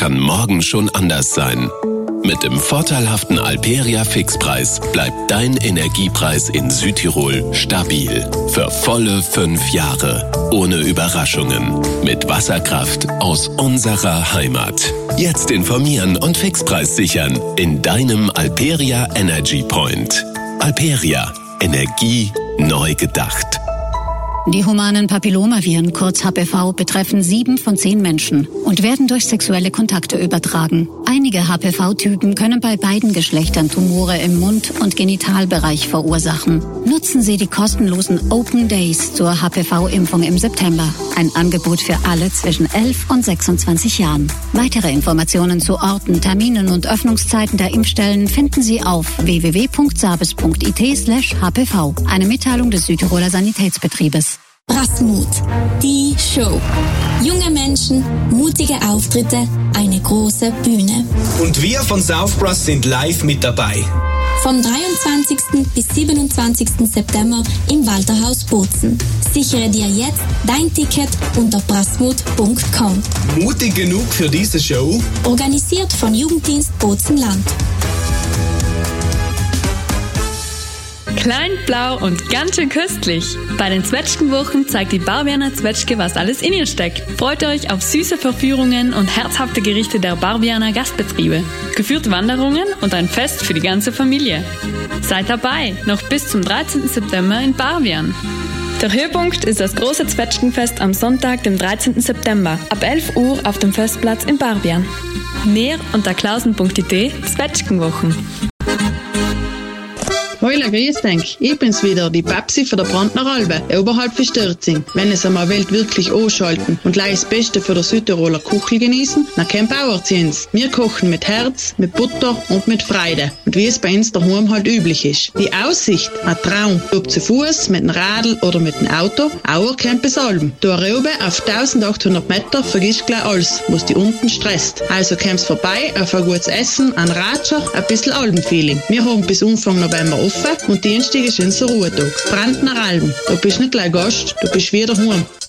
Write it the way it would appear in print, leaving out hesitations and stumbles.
kann morgen schon anders sein. Mit dem vorteilhaften Alperia Fixpreis bleibt dein Energiepreis in Südtirol stabil. Für volle 5 Jahre. Ohne Überraschungen. Mit Wasserkraft aus unserer Heimat. Jetzt informieren und Fixpreis sichern in deinem Alperia Energy Point. Alperia. Energie neu gedacht. Die humanen Papillomaviren, kurz HPV, betreffen 7 von 10 Menschen und werden durch sexuelle Kontakte übertragen. Einige HPV-Typen können bei beiden Geschlechtern Tumore im Mund- und Genitalbereich verursachen. Nutzen Sie die kostenlosen Open Days zur HPV-Impfung im September. Ein Angebot für alle zwischen 11 und 26 Jahren. Weitere Informationen zu Orten, Terminen und Öffnungszeiten der Impfstellen finden Sie auf www.sabes.it/hpv. Eine Mitteilung des Südtiroler Sanitätsbetriebes. Brassmut, die Show. Junge Menschen, mutige Auftritte, eine große Bühne. Und wir von South Brass sind live mit dabei. Vom 23. bis 27. September im Walterhaus Bozen. Sichere dir jetzt dein Ticket unter brassmut.com. Mutig genug für diese Show? Organisiert von Jugenddienst Bozen-Land. Klein, blau und ganz schön köstlich. Bei den Zwetschgenwochen zeigt die Barbianer Zwetschge, was alles in ihr steckt. Freut euch auf süße Verführungen und herzhafte Gerichte der Barbianer Gastbetriebe. Geführte Wanderungen und ein Fest für die ganze Familie. Seid dabei, noch bis zum 13. September in Barbian. Der Höhepunkt ist das große Zwetschgenfest am Sonntag, dem 13. September, ab 11 Uhr auf dem Festplatz in Barbian. Mehr unter klausen.it Zwetschgenwochen. Heula, grüß dich. Ich bin's wieder, die Babsi von der Brandner Albe, oberhalb von Stürzing. Wenn es einmal Welt wirklich anschalten und gleich das Beste für der Südtiroler Kuchel genießen, dann kein Bauerziehens. Wir kochen mit Herz, mit Butter und mit Freude. Und wie es bei uns daheim halt üblich ist. Die Aussicht, ein Traum. Ob zu Fuß, mit dem Radl oder mit dem Auto, auch kennt besalben. Da oben auf 1800 Meter vergisst gleich alles, was die unten stresst. Also kommst vorbei auf ein gutes Essen, ein Ratscher, ein bisschen Albenfeeling. Wir haben bis Anfang November offen und Dienstag ist unser Ruhetag. Brandner Alben. Du bist nicht gleich Gast, du bist wieder heim.